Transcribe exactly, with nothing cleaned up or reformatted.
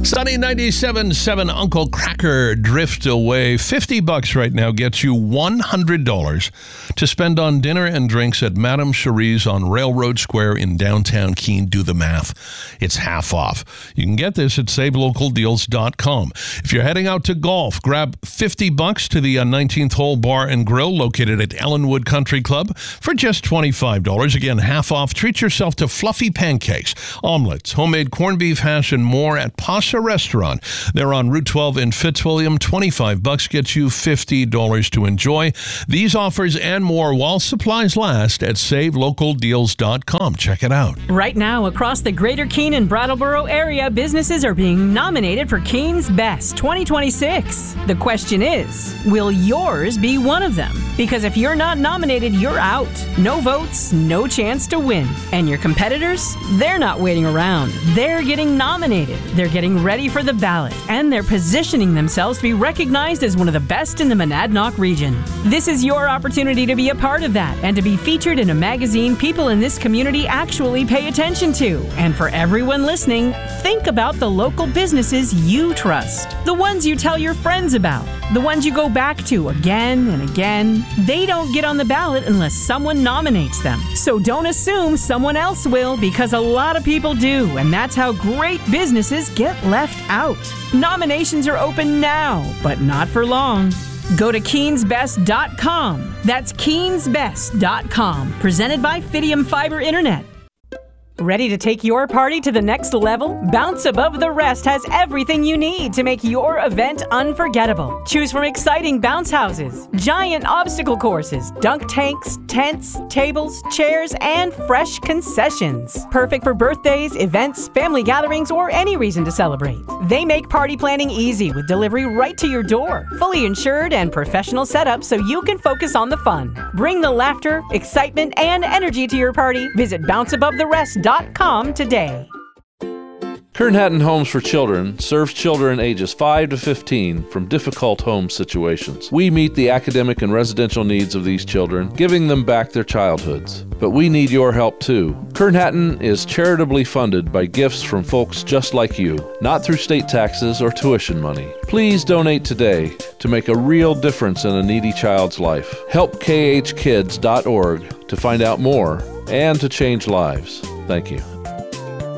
Sunny ninety-seven point seven Uncle Cracker Drift Away. fifty bucks right now gets you one hundred dollars to spend on dinner and drinks at Madame Cherie's on Railroad Square in downtown Keene. Do the math. It's half off. You can get this at save local deals dot com. If you're heading out to golf, grab fifty bucks to the nineteenth Hole Bar and Grill located at Ellenwood Country Club for just twenty-five dollars. Again, half off. Treat yourself to fluffy pancakes, omelets, homemade corned beef hash, and more at Pasha Restaurant. They're on Route twelve in Fitzwilliam. twenty-five bucks gets you fifty dollars to enjoy. These offers and more while supplies last at save local deals dot com. Check it out. Right now, across the greater Keene and Brattleboro area, businesses are being nominated for Keene's Best twenty twenty-six. The question is, will yours be one of them? Because if you're not nominated, you're out. No votes, no chance to win. And your competitors? They're not waiting around. They're getting nominated. They're getting ready for the ballot. And they're positioning themselves to be recognized as one of the best in the Monadnock region. This is your opportunity to be a part of that and to be featured in a magazine people in this community actually pay attention to. And for everyone listening, think about the local businesses you trust. The ones you tell your friends about. The ones you go back to again and again. They don't get on the ballot unless someone nominates them. So don't assume someone else will, because a lot of people do, and that's how great businesses get left out. Nominations are open now, but not for long. Go to Keenes Best dot com. That's Keenes Best dot com. Presented by Fidium Fiber Internet. Ready to take your party to the next level? Bounce Above the Rest has everything you need to make your event unforgettable. Choose from exciting bounce houses, giant obstacle courses, dunk tanks, tents, tables, chairs, and fresh concessions. Perfect for birthdays, events, family gatherings, or any reason to celebrate. They make party planning easy with delivery right to your door. Fully insured and professional setup so you can focus on the fun. Bring the laughter, excitement, and energy to your party. Visit bounce above the rest dot com today. Kern Hatton Homes for Children serves children ages five to fifteen from difficult home situations. We meet the academic and residential needs of these children, giving them back their childhoods. But we need your help too. Kern Hatton is charitably funded by gifts from folks just like you, not through state taxes or tuition money. Please donate today to make a real difference in a needy child's life. Help K H kids dot org to find out more and to change lives. Thank you.